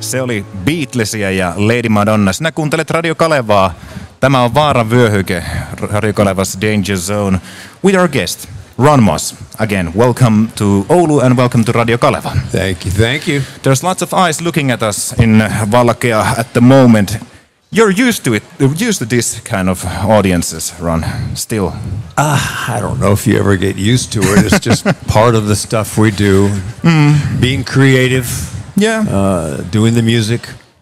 Se oli Beatlesia ja Lady Madonna. Sinä kuuntelet Radio Kalevaa. Tämä on Vaaran vyöhyke, Radio Kalevas Danger Zone, with our guest, Ron Moss. Again, welcome to Oulu and welcome to Radio Kaleva. Thank you, thank you. There's lots of eyes looking at us in Valkea at the moment. You're used to it, used to this kind of audiences, Ron, still. I don't know if you ever get used to it. It's just part of the stuff we do. Being creative, Yeah. doing the music.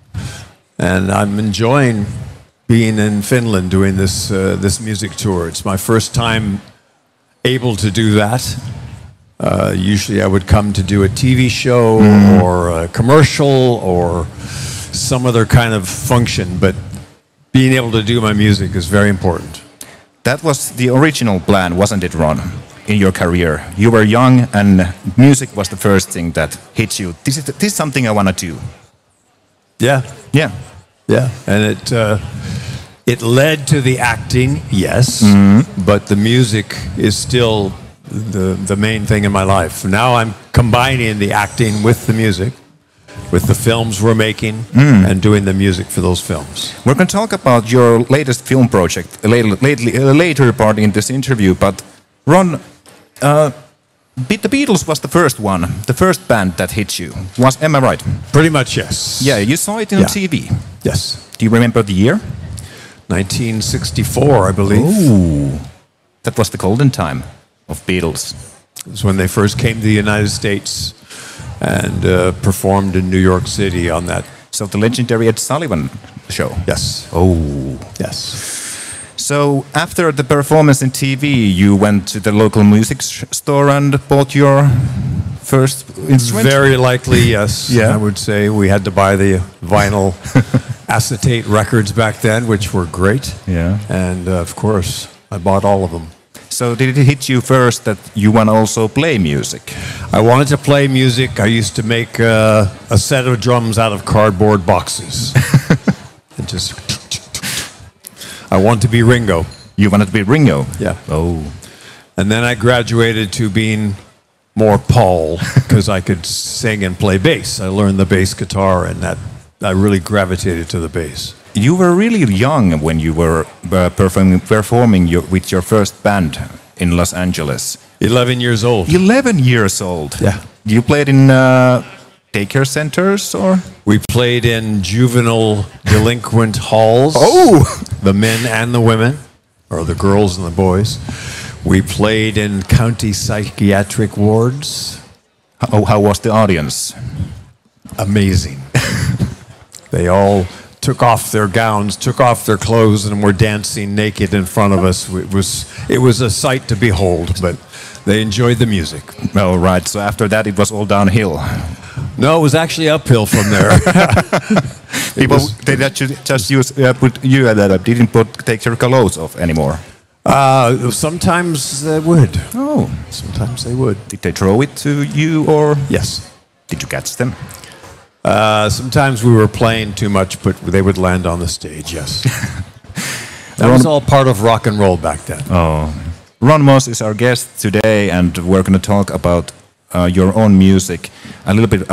And I'm enjoying being in Finland doing this music tour. It's my first time able to do that. Usually I would come to do a TV show or a commercial or some other kind of function, but being able to do my music is very important. That was the original plan, wasn't it, Ron, in your career? You were young and music was the first thing that hit you. This is something I want to do. Yeah, Yeah. yeah. And it led to the acting, yes, but the music is still the main thing in my life. Now I'm combining the acting with the music, with the films we're making, and doing the music for those films. We're going to talk about your latest film project later part in this interview, but Ron, the Beatles was the first one, the first band that hit you. Am I right? Pretty much, yes. Yeah, you saw it on TV. Yes. Do you remember the year? 1964, I believe. Ooh, that was the golden time of Beatles. It was when they first came to the United States and performed in New York City on that. So the legendary Ed Sullivan show. Yes. Oh. Yes. So after the performance in TV, you went to the local music store and bought your first instrument? Very likely, yes. Yeah. I would say we had to buy the vinyl acetate records back then, which were great. Yeah. And of course, I bought all of them. So did it hit you first that you want to also play music? I wanted to play music. I used to make a set of drums out of cardboard boxes. And just... I want to be Ringo. You wanted to be Ringo? Yeah. Oh. And then I graduated to being more Paul because I could sing and play bass. I learned the bass guitar, and that I really gravitated to the bass. You were really young when you were performing with your first band in Los Angeles. 11 years old. 11 years old? Yeah. You played in daycare centers or? We played in juvenile delinquent halls. Oh! The men and the women, or the girls and the boys. We played in county psychiatric wards. How was the audience? Amazing. They all took off their gowns, took off their clothes, and were dancing naked in front of us. It was a sight to behold, but they enjoyed the music. Oh, right. So after that, it was all downhill. No, it was actually uphill from there. They just put you at that. Didn't take your clothes off anymore. Sometimes they would. Oh. Sometimes they would. Did they throw it to you or? Yes. Did you catch them? Sometimes we were playing too much, but they would land on the stage, yes. That was all part of rock and roll back then. Oh. Ron Moss is our guest today, and we're going to talk about your own music a little bit